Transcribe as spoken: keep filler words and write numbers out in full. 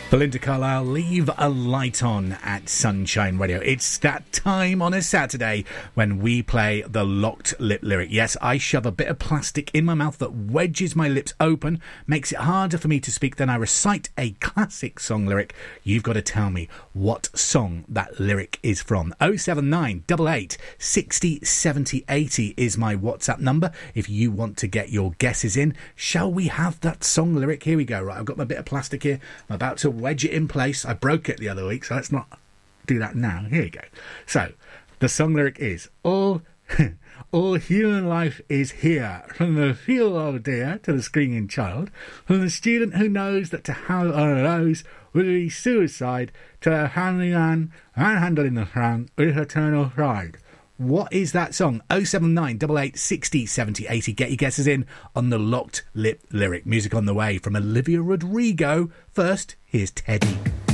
Belinda Carlisle, Leave a Light On at Sunshine Radio. It's that time on a Saturday when we play the locked lip lyric. Yes, I shove a bit of plastic in my mouth that wedges my lips open, makes it harder for me to speak. Then I recite a classic song lyric. You've got to tell me what song that lyric is from. oh seven nine eight eight sixty seventy eighty is my WhatsApp number if you want to get your guesses in. Shall we have that song lyric? Here we go. Right, I've got my bit of plastic here. I'm about to wedge it in place. I broke it the other week, so let's not do that now. Here you go. So, the song lyric is, All, all human life is here, from the feel of deer to the screaming child, from the student who knows that to have a rose would be suicide, to the handyman manhandling the frown with eternal pride. What is that song? oh seven nine eight eight sixty seventy eighty. Get your guesses in on the locked lip lyric. Music on the way from Olivia Rodrigo. First, here's Teddy.